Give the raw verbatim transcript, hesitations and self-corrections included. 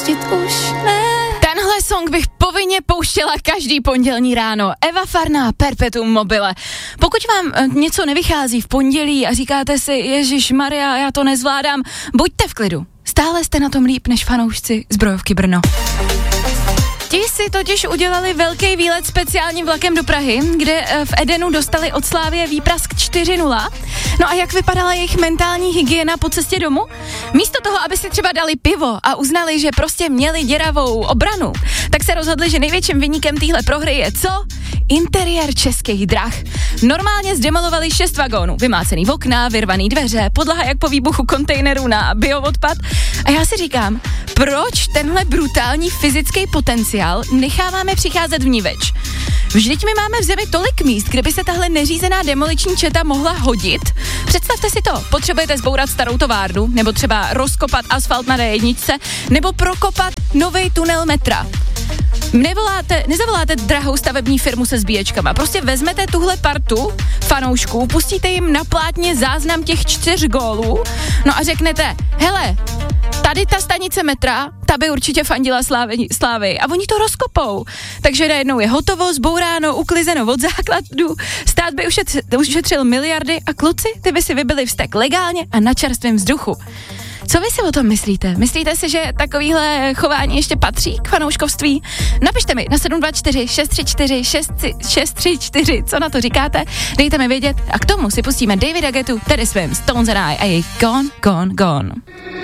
pustit už ne. Tenhle song bych povinně pouštěla každý pondělní ráno. Eva Farná, Perpetuum mobile. Pokud vám něco nevychází v pondělí a říkáte si, Ježišmarja, já to nezvládám, buďte v klidu. Stále jste na tom líp než fanoušci Zbrojovky Brno. Ti si totiž udělali velký výlet speciálním vlakem do Prahy, kde v Edenu dostali od Slavie výprask čtyři nula. No a jak vypadala jejich mentální hygiena po cestě domů? Místo toho, aby si třeba dali pivo a uznali, že prostě měli děravou obranu, tak se rozhodli, že největším viníkem téhle prohry je co? Interiér Českých drah. Normálně zdemolovali šest vagónů, vymácený okna, vyrvaný dveře, podlaha jak po výbuchu kontejnerů na bioodpad. A já si říkám, proč tenhle brutální fyzický potenciál necháváme přicházet vniveč? Vždyť my máme v zemi tolik míst, kde by se tahle neřízená demoliční četa mohla hodit. Představte si to, potřebujete zbourat starou továrnu, nebo třeba rozkopat asfalt na dé jedna, nebo prokopat nový tunel metra. Nevoláte, nezavoláte drahou stavební firmu se zbíječkama, prostě vezmete tuhle partu fanoušků, pustíte jim na plátně záznam těch čtyř gólů, no a řeknete, hele, tady ta stanice metra, ta by určitě fandila Slávy, Slávy a oni to rozkopou. Takže najednou je hotovo, zbouráno, uklizeno od základu, stát by ušetřil, ušetřil miliardy a kluci, ty by si vybili vztek legálně a na čerstvém vzduchu. Co vy si o tom myslíte? Myslíte si, že takovýhle chování ještě patří k fanouškovství? Napište mi na sedm dva čtyři šest tři čtyři šest tři čtyři, co na to říkáte, dejte mi vědět a k tomu si pustíme Davida Guettu, tedy svým Stones and I a jej Gone, Gone, Gone.